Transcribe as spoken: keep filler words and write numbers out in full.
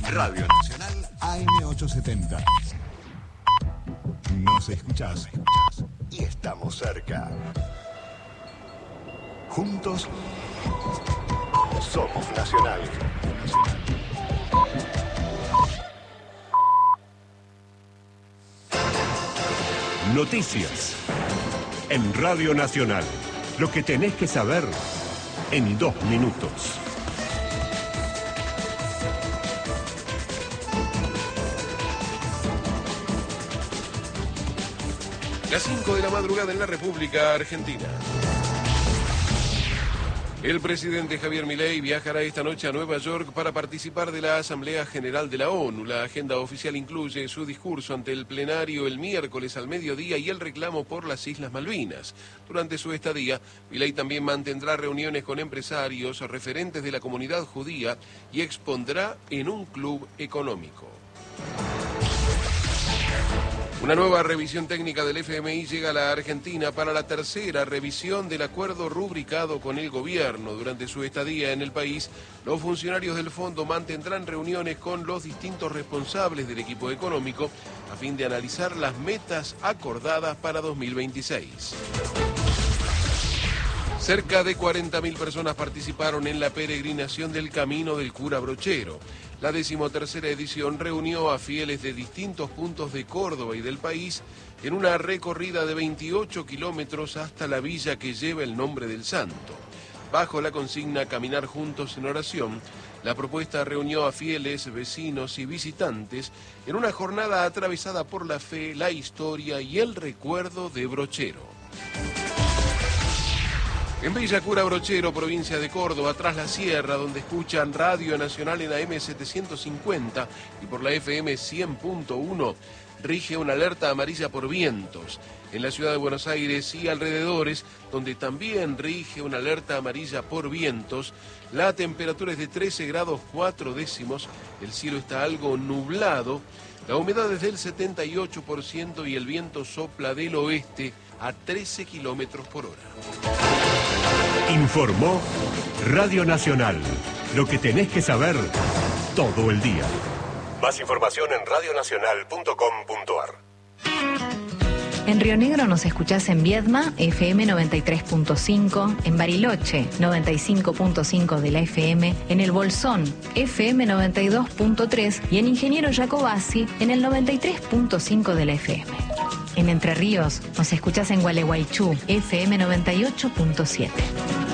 Radio Nacional A M ochocientos setenta. Nos escuchás, escuchás y estamos cerca. Juntos somos Nacional. Noticias en Radio Nacional. Lo que tenés que saber en dos minutos. Las cinco de la madrugada en la República Argentina. El presidente Javier Milei viajará esta noche a Nueva York para participar de la Asamblea General de la ONU. La agenda oficial incluye su discurso ante el plenario el miércoles al mediodía y el reclamo por las Islas Malvinas. Durante su estadía, Milei también mantendrá reuniones con empresarios, referentes de la comunidad judía y expondrá en un club económico. Una nueva revisión técnica del F M I llega a la Argentina para la tercera revisión del acuerdo rubricado con el gobierno. Durante su estadía en el país, los funcionarios del fondo mantendrán reuniones con los distintos responsables del equipo económico a fin de analizar las metas acordadas para dos mil veintiséis. Cerca de cuarenta mil personas participaron en la peregrinación del Camino del Cura Brochero. La decimotercera edición reunió a fieles de distintos puntos de Córdoba y del país en una recorrida de veintiocho kilómetros hasta la villa que lleva el nombre del santo. Bajo la consigna Caminar Juntos en Oración, la propuesta reunió a fieles, vecinos y visitantes en una jornada atravesada por la fe, la historia y el recuerdo de Brochero. En Villa Cura Brochero, provincia de Córdoba, tras la sierra, donde escuchan Radio Nacional en A M setecientos cincuenta y por la F M cien punto uno, rige una alerta amarilla por vientos. En la ciudad de Buenos Aires y alrededores, donde también rige una alerta amarilla por vientos, la temperatura es de trece grados cuatro décimos, el cielo está algo nublado, la humedad es del setenta y ocho por ciento y el viento sopla del oeste a trece kilómetros por hora. Informó Radio Nacional. Lo que tenés que saber todo el día. Más información en radio nacional punto com punto a r. En Río Negro nos escuchás en Viedma, F M noventa y tres punto cinco, en Bariloche, noventa y cinco punto cinco de la F M, en El Bolsón, F M noventa y dos punto tres y en Ingeniero Jacobasi, en el noventa y tres punto cinco de la F M. En Entre Ríos nos escuchás en Gualeguaychú, F M noventa y ocho punto siete.